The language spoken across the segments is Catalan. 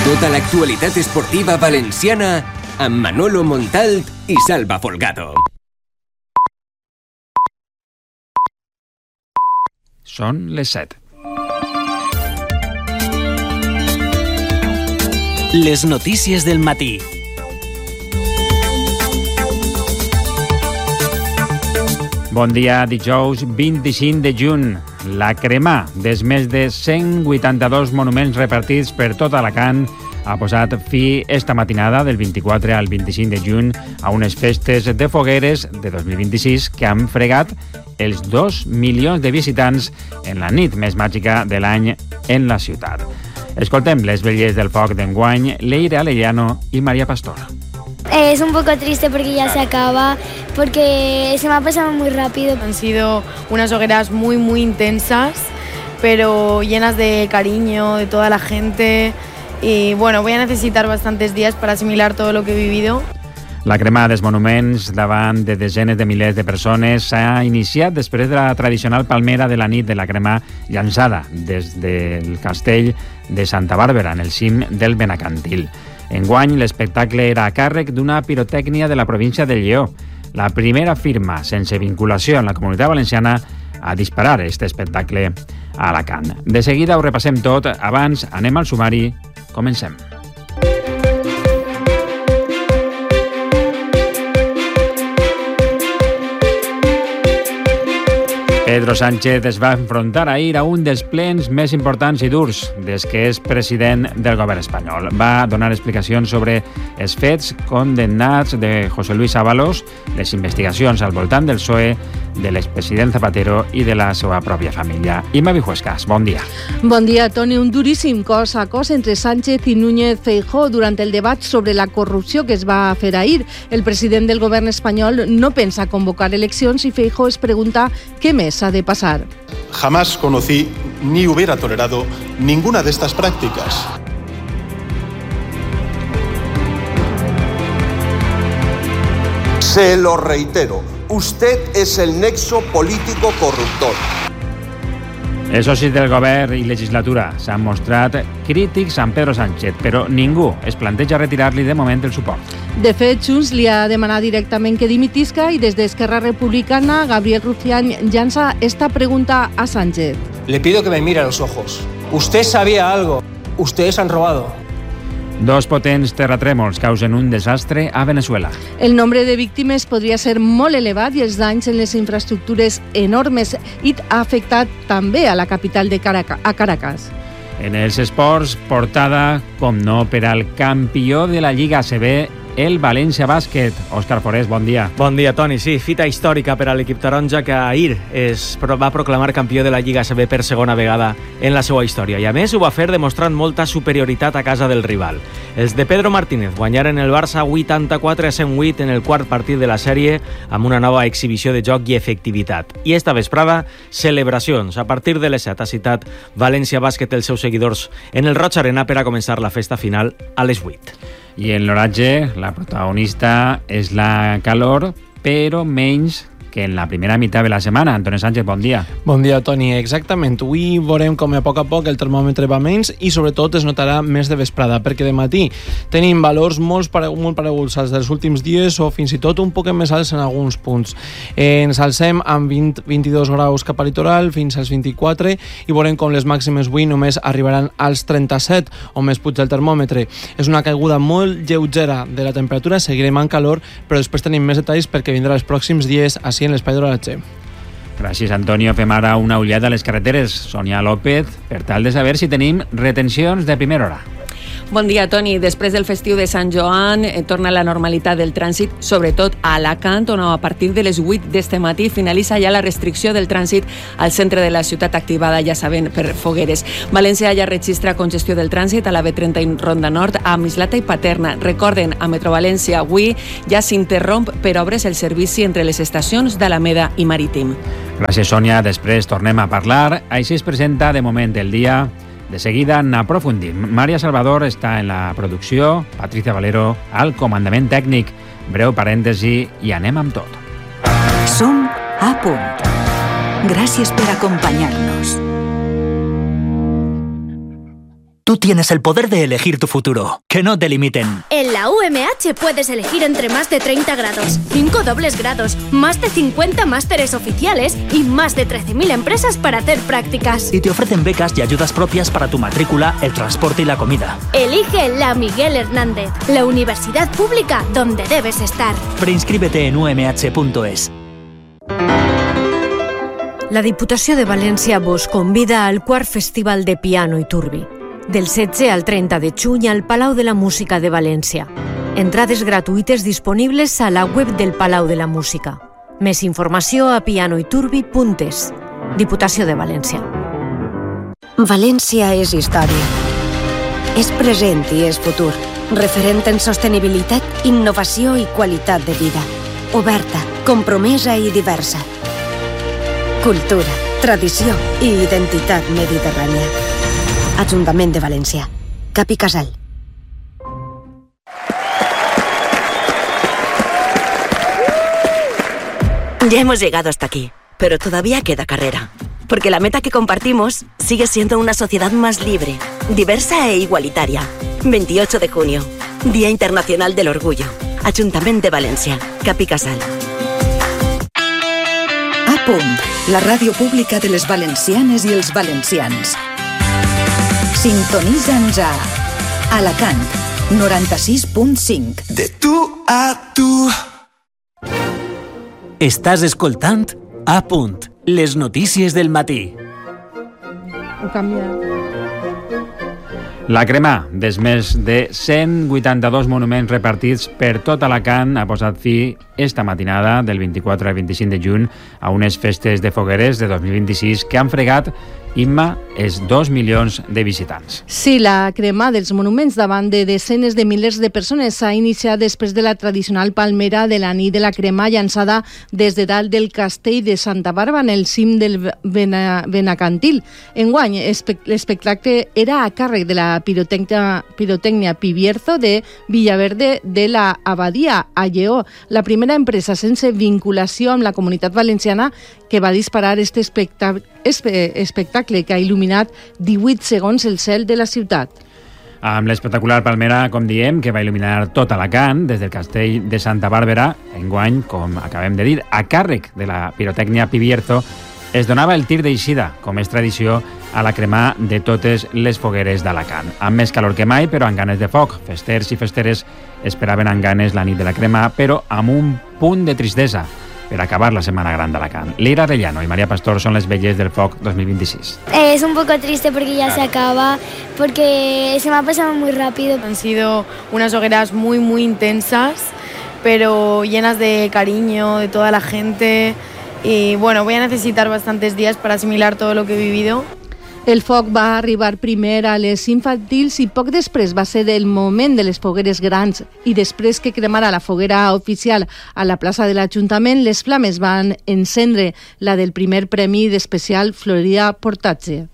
Tota l'actualitat esportiva valenciana amb Manolo Montalt i Salva Folgado. Són les 7. Les notícies del matí. Bon dia, dijous 25 de juny. La crema dels més de 182 monuments repartits per tot Alacant ha posat fi esta matinada del 24 al 25 de juny a unes festes de fogueres de 2026 que han fregat els 2 milions de visitants en la nit més màgica de l'any en la ciutat. Escoltem les velles del foc d'enguany, Leire Alellano i María Pastor. Es un poco triste porque ya se acaba, porque se me ha pasado muy rápido. Han sido unas hogueras muy, muy intensas, pero llenas de cariño, de toda la gente. Y bueno, voy a necesitar bastantes días para asimilar todo lo que he vivido. La crema dels monuments davant de desenes de milers de persones s'ha iniciat després de la tradicional palmera de la nit de la crema llançada des del castell de Santa Bàrbara, en el cim del Benacantil. Enguany, l'espectacle era a càrrec d'una pirotècnia de la província de Lleó, la primera firma sense vinculació en la Comunitat Valenciana a disparar aquest espectacle a Alacant. De seguida ho repassem tot. Abans anem al sumari. Comencem. Pedro Sánchez es va enfrontar ahir a un dels plens més importants i durs des que és president del govern espanyol. Va donar explicacions sobre els fets condemnats de José Luis Ábalos, les investigacions al voltant del PSOE, de l'expresident Zapatero i de la seva pròpia família. Imma Vijuescas, bon dia. Bon dia, Toni. Un duríssim cos a cos entre Sánchez i Núñez Feijóo durant el debat sobre la corrupció que es va fer ahir. El president del govern espanyol no pensa convocar eleccions i Feijóo es pregunta què més ha de pasar. Jamás conocí ni hubiera tolerado ninguna de estas prácticas. Se lo reitero, usted es el nexo político corruptor. Els socis del govern i legislatura s'han mostrat crítics amb Pedro Sánchez, però ningú es planteja retirar-li de moment el suport. De fet, Junts li ha demanat directament que dimitisca i des d'Esquerra Republicana, Gabriel Rufián llança esta pregunta a Sánchez. Le pido que me mire a los ojos. Usted sabía algo. Ustedes han robado. Dos potents terratrèmols causen un desastre a Venezuela. El nombre de víctimes podria ser molt elevat i els danys en les infraestructures enormes i ha afectat també a la capital de Caracas. En els esports, portada, com no, per al campió de la Lliga ACB, el València Bàsquet. Òscar Forés, bon dia. Bon dia, Toni. Sí, fita històrica per a l'equip taronja que ahir es va proclamar campió de la Lliga ACB per segona vegada en la seva història. I a més ho va fer demostrant molta superioritat a casa del rival. Els de Pedro Martínez guanyaren el Barça 84-108 en el quart partit de la sèrie amb una nova exhibició de joc i efectivitat. I esta vesprada, celebracions. A partir de les 7 ha citat València Bàsquet els seus seguidors en el Roig Arena per a començar la festa final a les 8. I en l'oratge, la protagonista és la calor, però menys que en la primera meitat de la setmana. Antonio Sánchez, bon dia. Bon dia, Toni. Exactament. Avui veurem com a poc el va menys i sobretot es notarà més de vesprada, perquè de matí tenim valors molt pareguts als dels últims dies o fins i tot un poc més alts en alguns punts. Ens alcem amb 22 graus cap a litoral fins als 24 i veurem com les màximes avui només arribaran als 37 o més puig del termòmetre. És una caiguda molt lleugera de la temperatura, seguirem amb calor, però després tenim més detalls perquè vindrà els pròxims dies així en l'espai de l'oratge. Gràcies, Antonio. Fem ara una ullada a les carreteres. Sònia López, per tal de saber si tenim retencions de primera hora. Bon dia, Toni. Després del festiu de Sant Joan torna la normalitat del trànsit, sobretot a Alacant, on a partir de les 8 d'este matí finalitza ja la restricció del trànsit al centre de la ciutat activada, ja saben, per fogueres. València ja registra congestió del trànsit a la B30 Ronda Nord, a Mislata i Paterna. Recorden, a Metrovalència avui ja s'interromp per obres el servici entre les estacions d'Alameda i Marítim. Gràcies, Sònia. Després tornem a parlar. Així es presenta de moment el dia. De seguida n'aprofundim. Maria Salvador està en la producció, Patricia Valero al comandament tècnic. Breu parèntesi i anem amb tot. Som a punt. Gràcies per acompanyar-nos. Tú tienes el poder de elegir tu futuro. Que no te limiten. En la UMH puedes elegir entre más de 30 grados, 5 dobles grados, más de 50 másteres oficiales y más de 13.000 empresas para hacer prácticas. Y te ofrecen becas y ayudas propias para tu matrícula, el transporte y la comida. Elige la Miguel Hernández, la universidad pública donde debes estar. Preinscríbete en umh.es. La Diputació de València vos convida al quart Festival de Piano i Turbi, del 16 al 30 de juny al Palau de la Música de València. Entrades gratuïtes disponibles a la web del Palau de la Música. Més informació a pianoiturbi.es. Diputació de València. València és història. És present i és futur. Referent en sostenibilitat, innovació i qualitat de vida. Oberta, compromesa i diversa. Cultura, tradició i identitat mediterrània. Ajuntament de València. Cap i Casal. Ya hemos llegado hasta aquí, pero todavía queda carrera. Porque la meta que compartimos sigue siendo una sociedad más libre, diversa e igualitaria. 28 de junio, Día Internacional del Orgullo. Ajuntament de València. Cap i Casal. A punt, la ràdio pública de les valencianes i els valencians. Sintonitza'ns a Alacant, 96.5. De tu a tu. Estàs escoltant A punt, les notícies del matí. Ho canvia. La crema dels més de 182 monuments repartits per tot Alacant ha posat fi esta matinada del 24 al 25 de juny a unes festes de fogueres de 2026 que han fregat, Imma, els 2 milions de visitants. Sí, la crema dels monuments davant de desenes de milers de persones s'ha iniciat després de la tradicional palmera de la nit de la crema llançada des de dalt del castell de Santa Bàrbara en el cim del Benacantil. Enguany, l'espectacle era a càrrec de la pirotècnia Pibierzo de Villaverde de la Abadia, a Lleó, la primera empresa sense vinculació amb la comunitat valenciana que va disparar este espectacle que ha il·luminat 18 segons el cel de la ciutat. Amb l'espectacular palmera, com diem, que va il·luminar tot Alacant, des del castell de Santa Bàrbara, enguany, com acabem de dir, a càrrec de la pirotècnia Pibierzo, es donava el tir d'eixida, com és tradició, a la cremar de totes les fogueres d'Alacant. Amb més calor que mai, però amb ganes de foc. Festers i festeres esperaven amb ganes la nit de la crema, però amb un punt de tristesa per acabar la Setmana Gran d'Alacant. Leira Arellano y María Pastor son las belles del FOC 2026. Es un poco triste porque ya se acaba, porque se me ha pasado muy rápido. Han sido unas hogueras muy, muy intensas, pero llenas de cariño de toda la gente. Y bueno, voy a necesitar bastantes días para asimilar todo lo que he vivido. El foc va arribar primer a les infantils i poc després va ser el moment de les fogueres grans i després que cremara la foguera oficial a la plaça de l'Ajuntament, les flames van encendre la del primer premi d'especial Florida Portatge.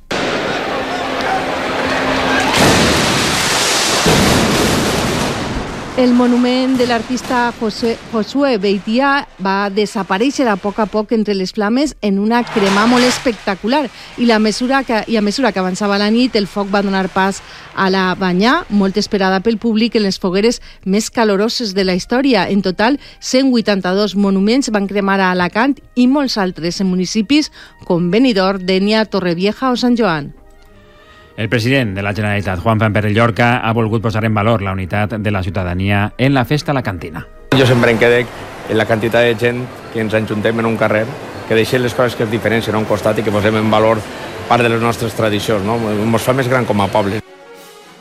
El monument de l'artista Josué Beitià va desaparèixer a poc entre les flames en una crema molt espectacular i a mesura que avançava la nit, el foc va donar pas a la banyà, molt esperada pel públic en les fogueres més caloroses de la història. En total, 182 monuments van cremar a Alacant i molts altres en municipis com Benidorm, Dénia, Torrevieja o Sant Joan. El president de la Generalitat, Juan Ferrer Llorca, ha volgut posar en valor la unitat de la ciutadania en la festa alacantina. Jo sempre em quedé en la quantitat de gent que ens ajuntem en un carrer, que deixem les coses que es diferencien a un costat i que posem en valor part de les nostres tradicions, no? Ens fa més gran com a poble.